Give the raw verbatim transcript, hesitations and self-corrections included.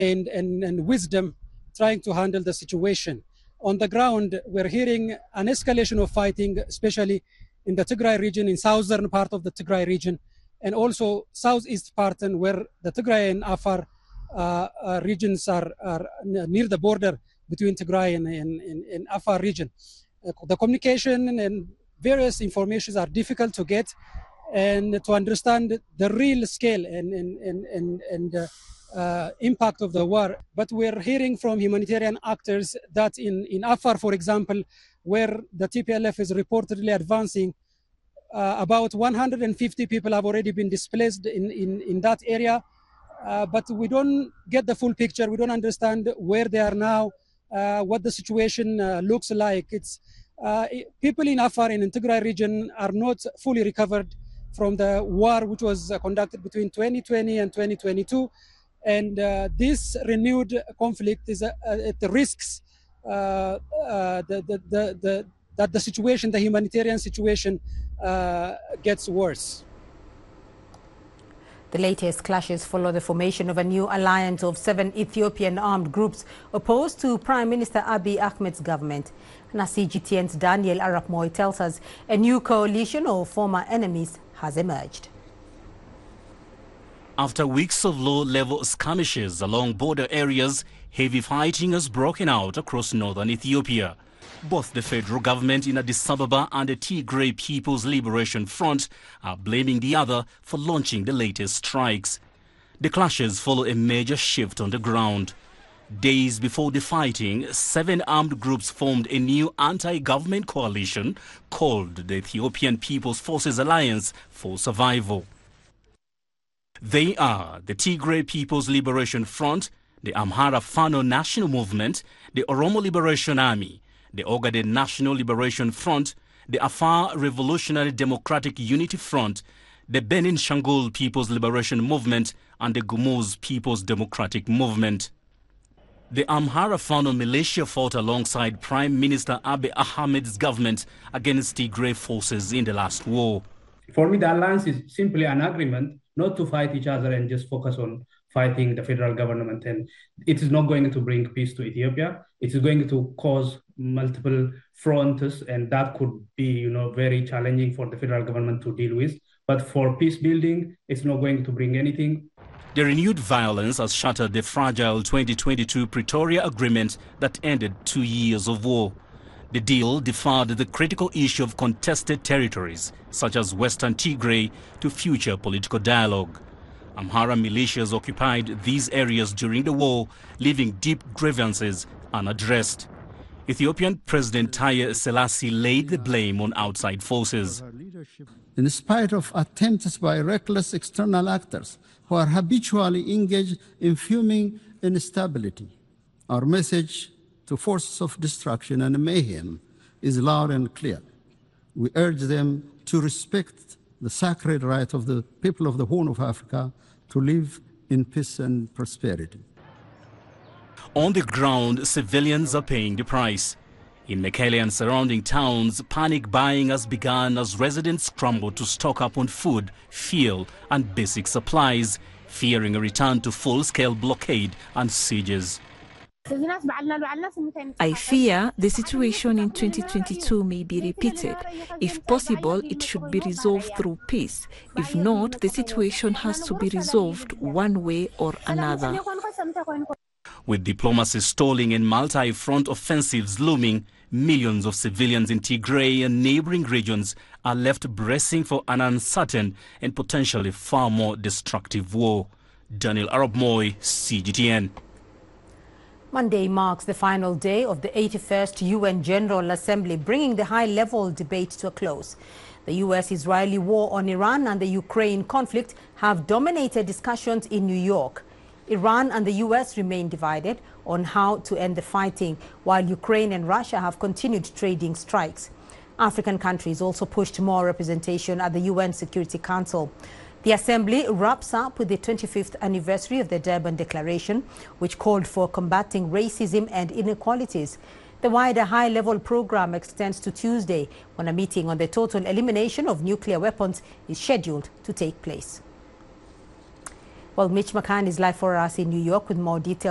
and, and, and wisdom trying to handle the situation. On the ground, we're hearing an escalation of fighting, especially in the Tigray region, in southern part of the Tigray region, and also southeast part, and where the Tigray and Afar uh, uh, regions are, are near the border between Tigray and, and, and, and Afar region. Uh, the communication and various informations are difficult to get and to understand the real scale and, and, and, and, and uh, uh, impact of the war. But we're hearing from humanitarian actors that in, in Afar, for example, where the T P L F is reportedly advancing, uh, about one hundred fifty people have already been displaced in, in, in that area. Uh, but we don't get the full picture. We don't understand where they are now, uh, what the situation uh, looks like. It's uh, people in Afar and in Tigray region are not fully recovered from the war which was uh, conducted between twenty twenty and twenty twenty-two. And uh, this renewed conflict is uh, at the risks uh, uh, the, the, the, the, that the situation, the humanitarian situation uh, gets worse. The latest clashes follow the formation of a new alliance of seven Ethiopian armed groups opposed to Prime Minister Abiy Ahmed's government. And as C G T N's Daniel Arap Moi tells us, a new coalition of former enemies has emerged. After weeks of low-level skirmishes along border areas, heavy fighting has broken out across northern Ethiopia. Both the federal government in Addis Ababa and the Tigray People's Liberation Front are blaming the other for launching the latest strikes. The clashes follow a major shift on the ground. Days before the fighting, seven armed groups formed a new anti-government coalition called the Ethiopian People's Forces Alliance for Survival. They are the Tigray People's Liberation Front, the Amhara Fano National Movement, the Oromo Liberation Army, the Ogaden National Liberation Front, the Afar Revolutionary Democratic Unity Front, the Benin Shangul People's Liberation Movement, and the Gumuz People's Democratic Movement. The Amhara Fano militia fought alongside Prime Minister Abiy Ahmed's government against Tigray forces in the last war. For me, the alliance is simply an agreement not to fight each other and just focus on fighting the federal government. And it is not going to bring peace to Ethiopia. It is going to cause multiple fronts, and that could be, you know, very challenging for the federal government to deal with. But for peace building, it's not going to bring anything. The renewed violence has shattered the fragile twenty twenty-two Pretoria Agreement that ended two years of war. The deal deferred the critical issue of contested territories, such as Western Tigray, to future political dialogue. Amhara militias occupied these areas during the war, leaving deep grievances unaddressed. Ethiopian President Haile Selassie laid the blame on outside forces. In spite of attempts by reckless external actors who are habitually engaged in fuming instability, our message to forces of destruction and mayhem is loud and clear. We urge them to respect the sacred right of the people of the Horn of Africa to live in peace and prosperity. On the ground, civilians are paying the price. In Mekelle and surrounding towns, panic buying has begun as residents scramble to stock up on food, fuel and basic supplies, fearing a return to full-scale blockade and sieges. I fear the situation in twenty twenty-two may be repeated. If possible, it should be resolved through peace. If not, the situation has to be resolved one way or another. With diplomacy stalling and multi-front offensives looming, millions of civilians in Tigray and neighboring regions are left bracing for an uncertain and potentially far more destructive war. Daniel Arap Moi, C G T N. Monday marks the final day of the eighty-first U N General Assembly, bringing the high-level debate to a close. The U S-Israeli war on Iran and the Ukraine conflict have dominated discussions in New York. Iran and the U S remain divided on how to end the fighting, while Ukraine and Russia have continued trading strikes. African countries also pushed more representation at the U N Security Council. The Assembly wraps up with the twenty-fifth anniversary of the Durban Declaration, which called for combating racism and inequalities. The wider high-level program extends to Tuesday, when a meeting on the total elimination of nuclear weapons is scheduled to take place. Well, Mitch McCann is live for us in New York with more details.